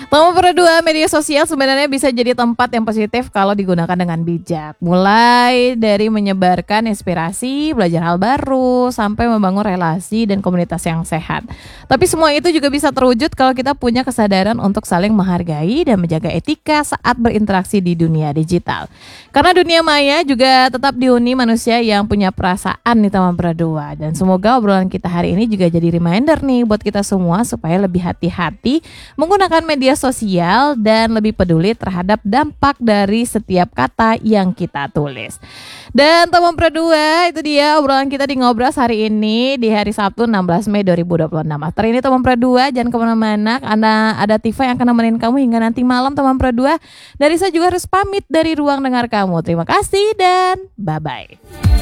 Nomor kedua, media sosial sebenarnya bisa jadi tempat yang positif kalau digunakan dengan bijak. Mulai dari menyebarkan inspirasi, belajar hal baru, sampai membangun relasi dan komunitas yang sehat. Tapi semua itu juga bisa terwujud kalau kita punya kesadaran untuk saling menghargai dan menjaga etika saat berinteraksi di dunia digital. Karena dunia maya juga tetap dihuni manusia yang punya perasaan nih teman berdua. Dan semoga obrolan kita hari ini juga jadi reminder nih buat kita semua supaya lebih hati-hati menggunakan media sosial dan lebih peduli terhadap dampak dari setiap kata yang kita tulis. Dan teman berdua, itu dia obrolan kita di Ngobras hari ini di hari Sabtu 16 Mei 2026. After ini teman berdua jangan kemana-mana, ada Tifa yang akan nemenin kamu hingga nanti malam teman berdua. Dari saya juga harus pamit dari ruang dengar kamu. Terima kasih dan bye-bye.